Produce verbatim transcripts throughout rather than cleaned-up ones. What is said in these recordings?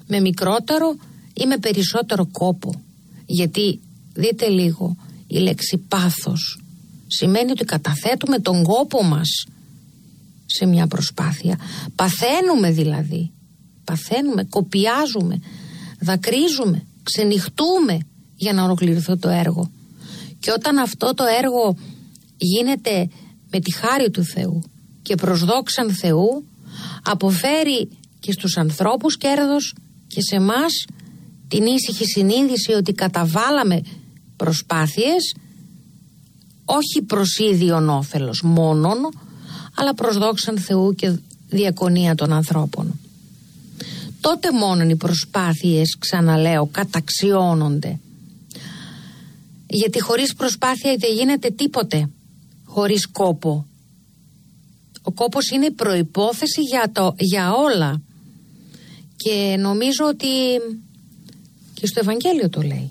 με μικρότερο ή με περισσότερο κόπο. Γιατί δείτε λίγο, η λέξη πάθος σημαίνει ότι καταθέτουμε τον κόπο μας σε μια προσπάθεια. Παθαίνουμε δηλαδή, παθαίνουμε, κοπιάζουμε, δακρύζουμε, ξενυχτούμε για να ολοκληρωθεί το έργο. Και όταν αυτό το έργο γίνεται με τη χάρη του Θεού και προς δόξαν Θεού, αποφέρει και στους ανθρώπους κέρδος και σε μας την ήσυχη συνείδηση ότι καταβάλαμε προσπάθειες όχι προς ίδιον όφελος μόνον, αλλά προς δόξαν Θεού και διακονία των ανθρώπων. Τότε μόνον οι προσπάθειες, ξαναλέω, καταξιώνονται. Γιατί χωρίς προσπάθεια δεν γίνεται τίποτε, χωρίς κόπο. Ο κόπος είναι η προϋπόθεση για, το, για όλα. Και νομίζω ότι και στο Ευαγγέλιο το λέει.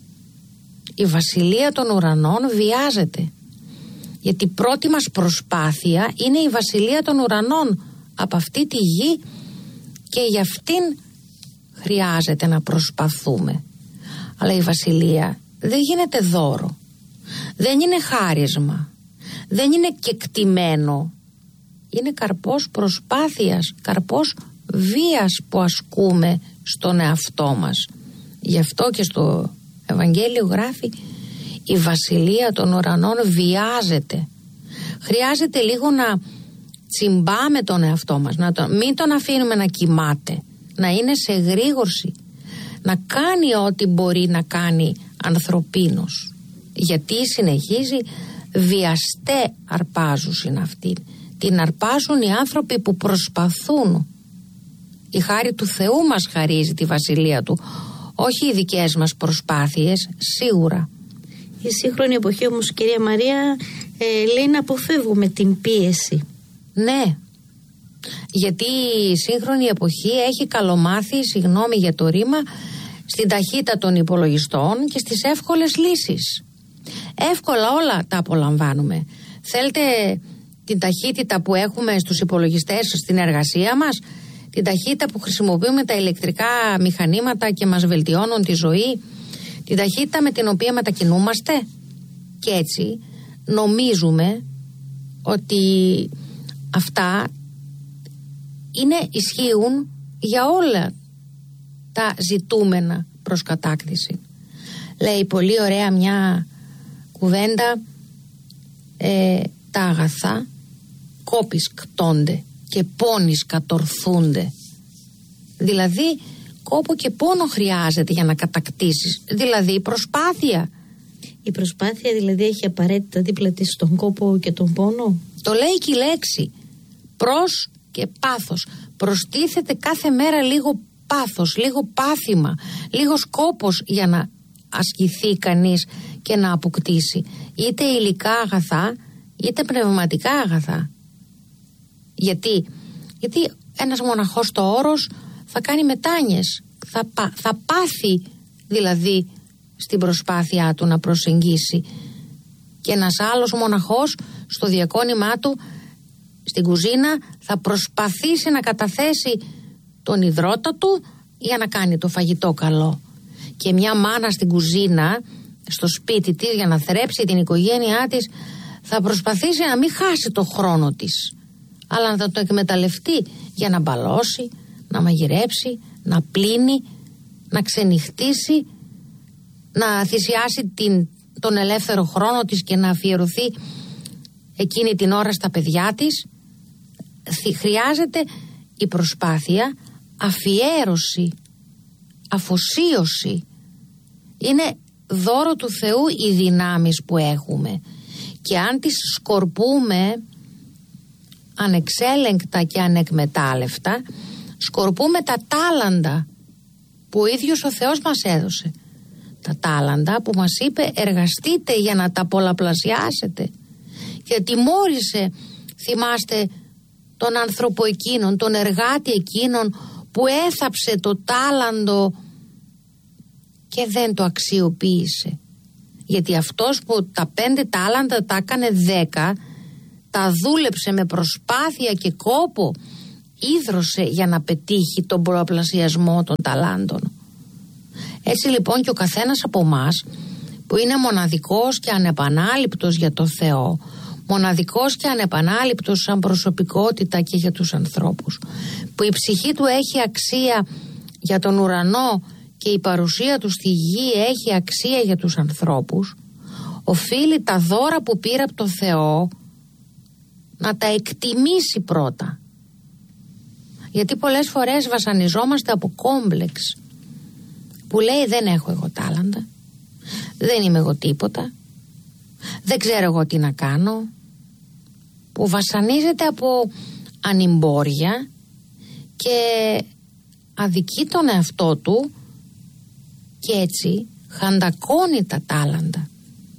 Η βασιλεία των ουρανών βιάζεται. Γιατί η πρώτη μας προσπάθεια είναι η βασιλεία των ουρανών από αυτή τη γη και για αυτήν χρειάζεται να προσπαθούμε. Αλλά η βασιλεία δεν γίνεται δώρο. Δεν είναι χάρισμα. Δεν είναι κεκτημένο. Είναι καρπός προσπάθειας, καρπός βίας που ασκούμε στον εαυτό μας. Γι' αυτό και στο Ευαγγέλιο γράφει η βασιλεία των ουρανών βιάζεται. Χρειάζεται λίγο να τσιμπάμε τον εαυτό μας, να τον, μην τον αφήνουμε να κοιμάται, να είναι σε γρήγορση, να κάνει ό,τι μπορεί να κάνει ανθρωπίνος. Γιατί συνεχίζει, βιαστέ αρπάζουν αυτοί. Την αρπάζουν οι άνθρωποι που προσπαθούν. Η χάρη του Θεού μας χαρίζει τη βασιλεία του, όχι οι δικές μας προσπάθειες, σίγουρα. Η σύγχρονη εποχή όμως, κυρία Μαρία, ε, λέει να αποφεύγουμε την πίεση. Ναι, γιατί η σύγχρονη εποχή έχει καλομάθει, συγγνώμη για το ρήμα, στην ταχύτητα των υπολογιστών και στις εύκολες λύσεις. Εύκολα όλα τα απολαμβάνουμε. Θέλετε την ταχύτητα που έχουμε στους υπολογιστές στην εργασία μας, την ταχύτητα που χρησιμοποιούμε τα ηλεκτρικά μηχανήματα και μας βελτιώνουν τη ζωή, την ταχύτητα με την οποία μετακινούμαστε. Και έτσι νομίζουμε ότι αυτά είναι, ισχύουν για όλα τα ζητούμενα προς κατάκτηση. Λέει πολύ ωραία μια κουβέντα, ε, τα αγαθά κόπης κτώνται και πόνης κατορθούνται. Δηλαδή κόπο και πόνο χρειάζεται για να κατακτήσεις, δηλαδή προσπάθεια. Η προσπάθεια δηλαδή έχει απαραίτητα δίπλα της τον κόπο και τον πόνο. Το λέει και η λέξη προς και πάθος. Προστίθεται κάθε μέρα λίγο πάθος, λίγο πάθημα, λίγος κόπος για να ασκηθεί κανείς και να αποκτήσει είτε υλικά αγαθά είτε πνευματικά αγαθά. Γιατί, γιατί ένας μοναχός στο όρος θα κάνει μετάνοιες, θα, πά, θα πάθει δηλαδή στην προσπάθειά του να προσεγγίσει, και ένας άλλος μοναχός στο διακόνημά του στην κουζίνα θα προσπαθήσει να καταθέσει τον ιδρώτα του για να κάνει το φαγητό καλό. Και μια μάνα στην κουζίνα στο σπίτι της για να θρέψει την οικογένειά της θα προσπαθήσει να μην χάσει το χρόνο της, αλλά να το εκμεταλλευτεί για να μπαλώσει, να μαγειρέψει, να πλύνει, να ξενυχτήσει, να θυσιάσει την, τον ελεύθερο χρόνο της και να αφιερωθεί εκείνη την ώρα στα παιδιά της. Χρειάζεται η προσπάθεια, αφιέρωση, αφοσίωση. Είναι δώρο του Θεού οι δυνάμεις που έχουμε, και αν τις σκορπούμε ανεξέλεγκτα και ανεκμετάλλευτα, σκορπούμε τα τάλαντα που ο ίδιος ο Θεός μας έδωσε. Τα τάλαντα που μας είπε εργαστείτε για να τα πολλαπλασιάσετε. Και τιμώρησε, θυμάστε, τον άνθρωπο εκείνον, τον εργάτη εκείνον που έθαψε το τάλαντο και δεν το αξιοποίησε. Γιατί αυτός που τα πέντε τάλαντα τα έκανε δέκα, τα δούλεψε με προσπάθεια και κόπο ίδρωσε για να πετύχει τον πολλαπλασιασμό των ταλάντων. Έτσι λοιπόν και ο καθένας από εμάς που είναι μοναδικός και ανεπανάληπτος για το Θεό, μοναδικός και ανεπανάληπτος σαν προσωπικότητα και για τους ανθρώπους, που η ψυχή του έχει αξία για τον ουρανό και η παρουσία του στη γη έχει αξία για τους ανθρώπους, οφείλει τα δώρα που πήρε από το Θεό να τα εκτιμήσει πρώτα. Γιατί πολλές φορές βασανιζόμαστε από κόμπλεξ που λέει δεν έχω εγώ τάλαντα, δεν είμαι εγώ τίποτα, δεν ξέρω εγώ τι να κάνω, που βασανίζεται από ανυμπόρια και αδικεί τον εαυτό του και έτσι χαντακώνει τα τάλαντα.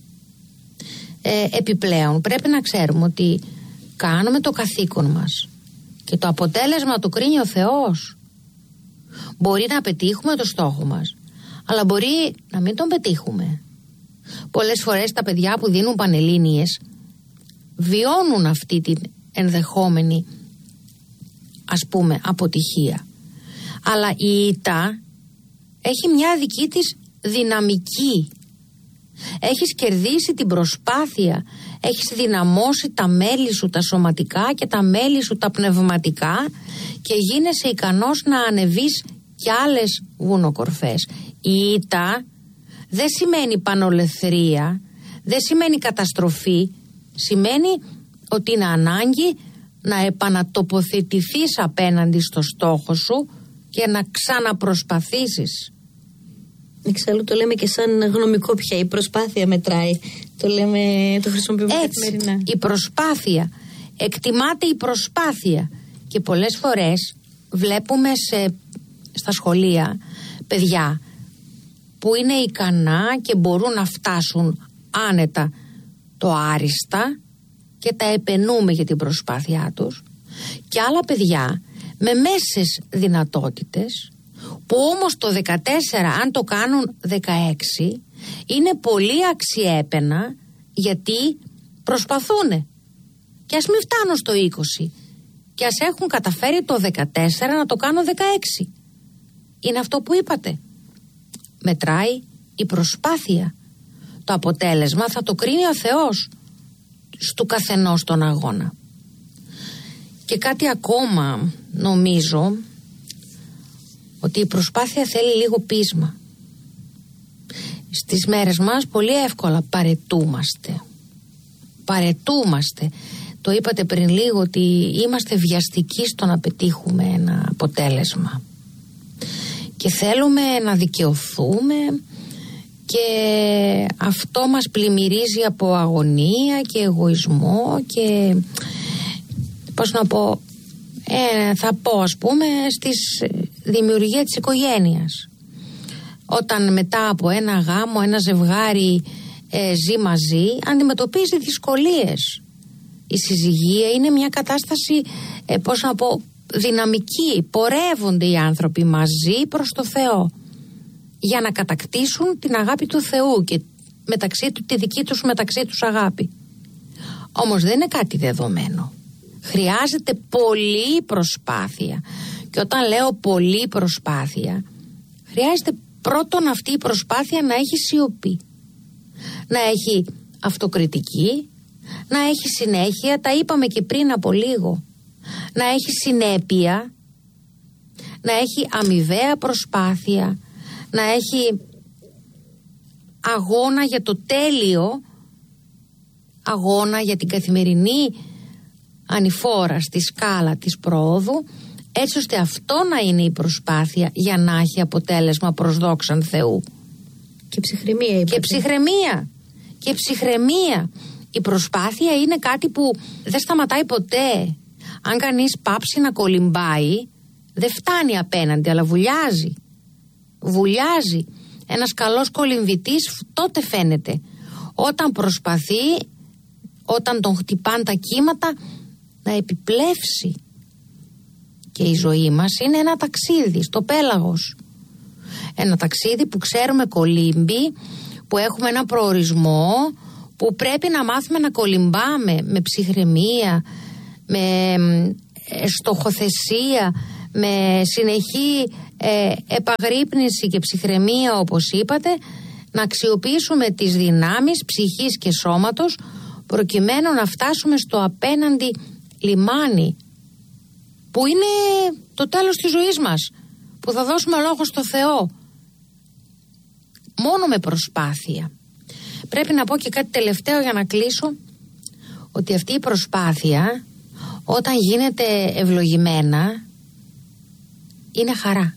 Ε, επιπλέον πρέπει να ξέρουμε ότι κάνουμε το καθήκον μας και το αποτέλεσμα το κρίνει ο Θεός. Μπορεί να πετύχουμε το στόχο μας, αλλά μπορεί να μην τον πετύχουμε. Πολλές φορές τα παιδιά που δίνουν πανελλήνιες βιώνουν αυτή την ενδεχόμενη, ας πούμε, αποτυχία. Αλλά η ήττα έχει μια δική της δυναμική. Έχεις κερδίσει την προσπάθεια, έχεις δυναμώσει τα μέλη σου τα σωματικά και τα μέλη σου τα πνευματικά και γίνεσαι ικανός να ανεβείς κι άλλες βουνοκορφές. Η ήττα δεν σημαίνει πανολεθρία, δεν σημαίνει καταστροφή, σημαίνει ότι είναι ανάγκη να επανατοποθετηθείς απέναντι στο στόχο σου και να ξαναπροσπαθήσεις. Εξάλλου το λέμε και σαν γνωμικό πια, η προσπάθεια μετράει. Το λέμε, το χρησιμοποιούμε καθημερινά. Η προσπάθεια, εκτιμάται η προσπάθεια. Και πολλές φορές βλέπουμε σε, στα σχολεία παιδιά που είναι ικανά και μπορούν να φτάσουν άνετα το άριστα και τα επενούμε για την προσπάθειά τους, και άλλα παιδιά με μέσες δυνατότητες που όμως το δεκατέσσερα αν το κάνουν δεκαέξι είναι πολύ αξιέπαινα γιατί προσπαθούν και ας μην φτάνουν στο είκοσι και ας έχουν καταφέρει το δεκατέσσερα να το κάνουν δεκαέξι. Είναι αυτό που είπατε, μετράει η προσπάθεια. Το αποτέλεσμα θα το κρίνει ο Θεός στου καθενός τον αγώνα. Και κάτι ακόμα νομίζω, ότι η προσπάθεια θέλει λίγο πείσμα. Στις μέρες μας πολύ εύκολα παρετούμαστε. Παρετούμαστε. Το είπατε πριν λίγο ότι είμαστε βιαστικοί στο να πετύχουμε ένα αποτέλεσμα. Και θέλουμε να δικαιωθούμε και αυτό μας πλημμυρίζει από αγωνία και εγωισμό και πώς να πω, ε, θα πω ας πούμε στις δημιουργία της οικογένειας. Όταν μετά από ένα γάμο ένα ζευγάρι ε, ζει μαζί, αντιμετωπίζει δυσκολίες. Η συζυγία είναι μια κατάσταση, ε, πώς να πω, δυναμική. Πορεύονται οι άνθρωποι μαζί προς το Θεό για να κατακτήσουν την αγάπη του Θεού και μεταξύ του, τη δική τους μεταξύ τους αγάπη. Όμως δεν είναι κάτι δεδομένο. Χρειάζεται πολλή προσπάθεια. Και όταν λέω πολλή προσπάθεια, χρειάζεται πρώτον αυτή η προσπάθεια να έχει σιωπή, να έχει αυτοκριτική, να έχει συνέχεια, τα είπαμε και πριν από λίγο, να έχει συνέπεια, να έχει αμοιβαία προσπάθεια, να έχει αγώνα για το τέλειο, αγώνα για την καθημερινή ανηφόρα στη σκάλα της προόδου, έτσι ώστε αυτό να είναι η προσπάθεια για να έχει αποτέλεσμα προς δόξαν Θεού. Και ψυχραιμία είπατε. Και ψυχραιμία. Και ψυχραιμία. Η προσπάθεια είναι κάτι που δεν σταματάει ποτέ. Αν κανείς πάψει να κολυμπάει, δεν φτάνει απέναντι, αλλά βουλιάζει. Βουλιάζει. Ένας καλός κολυμβητής τότε φαίνεται. Όταν προσπαθεί, όταν τον χτυπάν τα κύματα, να επιπλεύσει. Και η ζωή μας είναι ένα ταξίδι στο πέλαγος. Ένα ταξίδι που ξέρουμε κολύμπι, που έχουμε ένα προορισμό, που πρέπει να μάθουμε να κολυμπάμε με ψυχραιμία, με ε, στοχοθεσία, με συνεχή ε, επαγρύπνηση και ψυχραιμία, όπως είπατε, να αξιοποιήσουμε τις δυνάμεις ψυχής και σώματος προκειμένου να φτάσουμε στο απέναντι λιμάνι που είναι το τέλος της ζωής μας, που θα δώσουμε λόγο στο Θεό μόνο με προσπάθεια. Πρέπει να πω και κάτι τελευταίο για να κλείσω, ότι αυτή η προσπάθεια όταν γίνεται ευλογημένα είναι χαρά,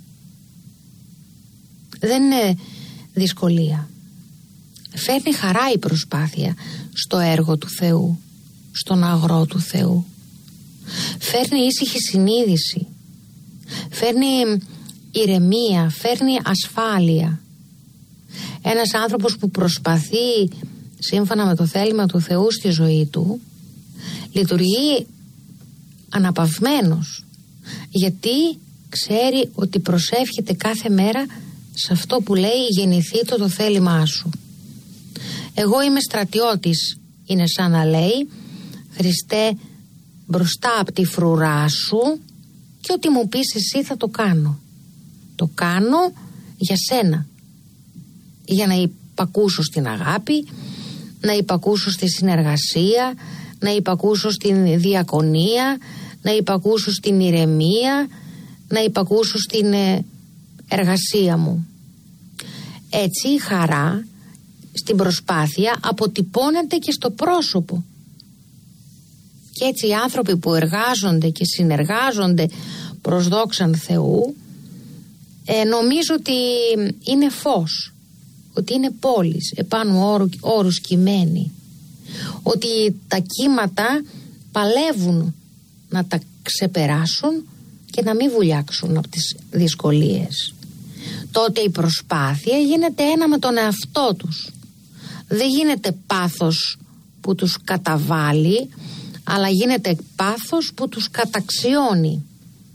δεν είναι δυσκολία. Φέρνει χαρά η προσπάθεια στο έργο του Θεού, στον αγρό του Θεού. Φέρνει ήσυχη συνείδηση, φέρνει ηρεμία, φέρνει ασφάλεια. Ένας άνθρωπος που προσπαθεί σύμφωνα με το θέλημα του Θεού στη ζωή του λειτουργεί αναπαυμένος, γιατί ξέρει ότι προσεύχεται κάθε μέρα σε αυτό που λέει γεννηθεί το, το θέλημά σου. Εγώ είμαι στρατιώτης, είναι σαν να λέει, Χριστέ, μπροστά από τη φρουρά σου και ό,τι μου πεις εσύ θα το κάνω. Το κάνω για σένα, για να υπακούσω στην αγάπη, να υπακούσω στη συνεργασία, να υπακούσω στην διακονία, να υπακούσω στην ηρεμία, να υπακούσω στην εργασία μου. Έτσι η χαρά στην προσπάθεια αποτυπώνεται και στο πρόσωπο. Και έτσι οι άνθρωποι που εργάζονται και συνεργάζονται προς δόξαν Θεού ε, νομίζω ότι είναι φως, ότι είναι πόλης επάνω όρου, όρους κειμένη, ότι τα κύματα παλεύουν να τα ξεπεράσουν και να μην βουλιάξουν από τις δυσκολίες. Τότε η προσπάθεια γίνεται ένα με τον εαυτό τους. Δεν γίνεται πάθος που τους καταβάλει, αλλά γίνεται πάθος που τους καταξιώνει.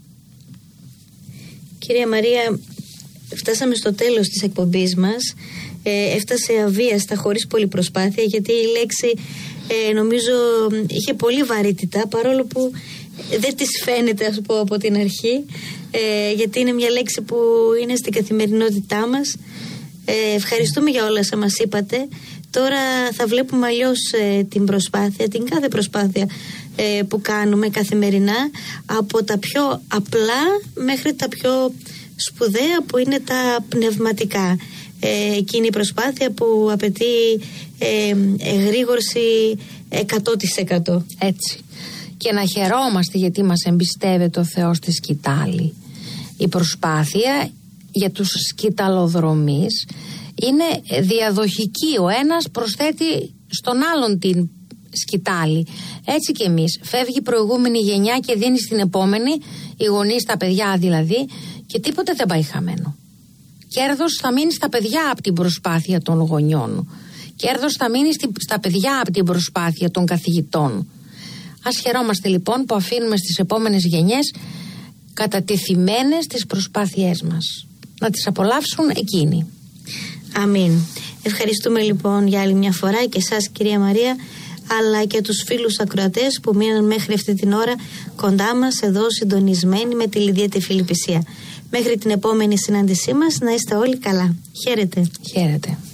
Κυρία Μαρία, φτάσαμε στο τέλος της εκπομπής μας. Ε, έφτασε αβίαστα, χωρίς πολλή προσπάθεια, γιατί η λέξη ε, νομίζω είχε πολύ βαρύτητα, παρόλο που δεν της φαίνεται, ας πω, από την αρχή, ε, γιατί είναι μια λέξη που είναι στην καθημερινότητά μας. Ε, ευχαριστούμε για όλα όσα μας είπατε. Τώρα θα βλέπουμε αλλιώς ε, την προσπάθεια, την κάθε προσπάθεια ε, που κάνουμε καθημερινά, από τα πιο απλά μέχρι τα πιο σπουδαία που είναι τα πνευματικά. Ε, εκείνη η προσπάθεια που απαιτεί ε, εγρήγορση εκατό τοις εκατό. Έτσι. Και να χαιρόμαστε γιατί μας εμπιστεύεται ο Θεός στη σκητάλη. Η προσπάθεια για τους σκηταλοδρομείς είναι διαδοχική. Ο ένας προσθέτει στον άλλον την σκητάλη. Έτσι και εμείς. Φεύγει η προηγούμενη γενιά και δίνει στην επόμενη, οι γονείς, τα παιδιά δηλαδή, και τίποτε δεν πάει χαμένο. Κέρδος θα μείνει στα παιδιά από την προσπάθεια των γονιών. Κέρδος θα μείνει στα παιδιά από την προσπάθεια των καθηγητών. Ας χαιρόμαστε λοιπόν που αφήνουμε στις επόμενες γενιές κατατεθειμένες τις προσπάθειές μας. Να τις απολαύσουν εκείνοι. Αμήν. Ευχαριστούμε λοιπόν για άλλη μια φορά και εσάς, κυρία Μαρία, αλλά και τους φίλους ακροατές που μείναν μέχρι αυτή την ώρα κοντά μας εδώ συντονισμένοι με τη Λιδία τη Φιλιππισία. Μέχρι την επόμενη συνάντησή μας να είστε όλοι καλά. Χαίρετε. Χαίρετε.